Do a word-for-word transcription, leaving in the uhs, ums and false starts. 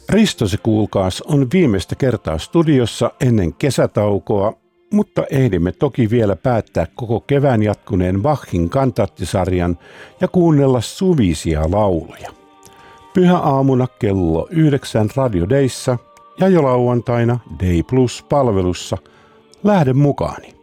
Risto se kuulkaas on viimeistä kertaa studiossa ennen kesätaukoa, mutta ehdimme toki vielä päättää koko kevään jatkuneen Bachin kantaattisarjan ja kuunnella suvisia lauluja. Pyhäaamuna kello yhdeksän Radio Dayssa ja jo lauantaina Day Plus-palvelussa. Lähde mukaani.